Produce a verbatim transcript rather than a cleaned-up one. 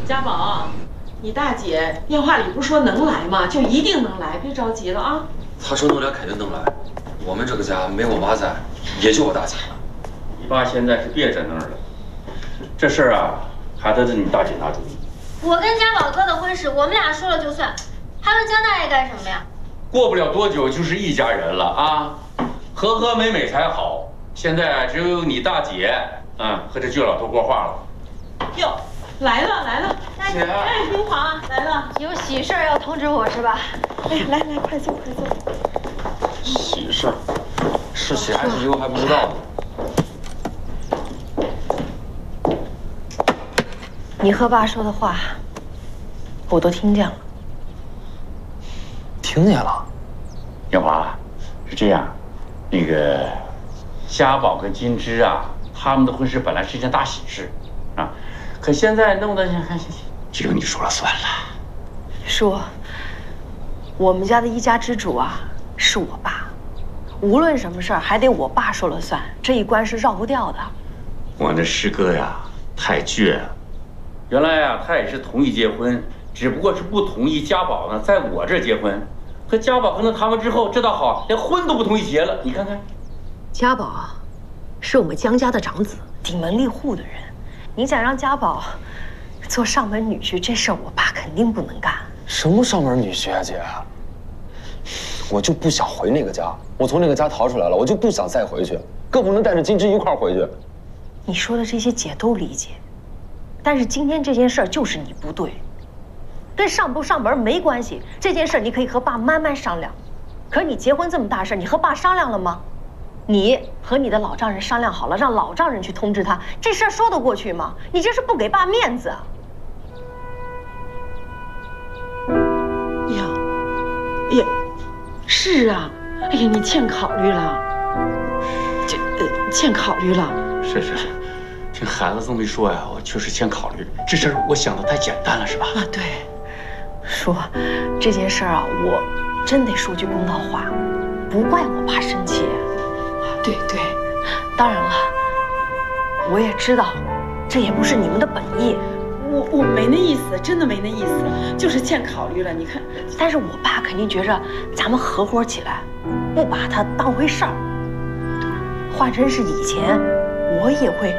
家宝，你大姐电话里不是说能来吗？就一定能来，别着急了啊。 她说能来肯定能来，我们这个家没我妈在，也就我大姐。 你爸现在是别在那儿了，这事儿啊，还得你大姐拿主意。 我跟家宝哥的婚事，我们俩说了就算，还问江大爷干什么呀？ 过不了多久就是一家人了啊，和和美美才好。现在只有你大姐啊和这倔老头过话了。 哟，来了来了， 大姐， 哎，明华来了， 有喜事儿要通知我是吧？ 哎，来来，快坐快坐。 喜事，是喜还是忧还不知道呢。 你和爸说的话，我都听见了。 听见了。 艳华，是这样，那个家宝跟金枝啊，他们的婚事本来是一件大喜事，啊，可现在弄得只有你说了算了。 叔，我们家的一家之主啊，是我爸，无论什么事儿还得我爸说了算，这一关是绕不掉的。 我那师哥呀，太倔了。原来呀，他也是同意结婚，只不过是不同意家宝呢在我这儿结婚。可家宝跟了他们之后，这倒好，连婚都不同意结了。你看看， 家宝是我们江家的长子，顶门立户的人，你想让家宝做上门女婿，这事儿我爸肯定不能干。 什么上门女婿啊，姐？我就不想回那个家，我从那个家逃出来了，我就不想再回去，更不能带着金枝一块儿回去。 你说的这些姐都理解，但是今天这件事儿就是你不对，跟上不上门没关系。这件事儿你可以和爸慢慢商量，可是你结婚这么大事儿，你和爸商量了吗？你和你的老丈人商量好了，让老丈人去通知他，这事儿说得过去吗？你这是不给爸面子。 呀，哎呀，是啊，哎呀，你欠考虑了，这呃欠考虑了。 是是是，听孩子这么一说呀，我确实先考虑。这事儿我想的太简单了，是吧？ 啊，对。 叔，这件事儿啊，我真得说句公道话，不怪我爸生气。 对对， 当然了，我也知道，这也不是你们的本意。 我我没那意思，真的没那意思，就是欠考虑了。你看， 但是我爸肯定觉着咱们合伙起来，不把他当回事儿。换成是以前，我也会